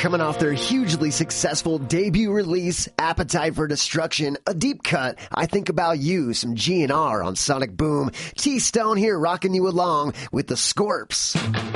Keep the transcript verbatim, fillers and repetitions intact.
coming off their hugely successful debut release, Appetite for Destruction, a deep cut, I Think About You, some G N R on Sonic Boom. T-Stone here rocking you along with the Scorps.